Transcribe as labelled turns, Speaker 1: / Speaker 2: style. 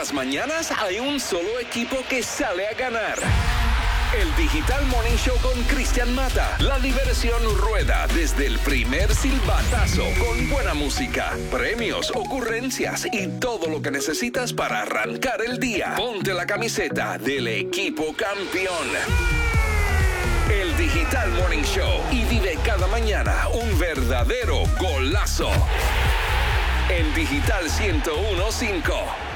Speaker 1: las mañanas hay un solo equipo que sale a ganar. El Digital Morning Show con Cristian Mata. La diversión rueda desde el primer silbatazo con buena música, premios, ocurrencias y todo lo que necesitas para arrancar el día. Ponte la camiseta del equipo campeón. El Digital Morning Show y vive cada mañana un verdadero golazo. En Digital 101.5.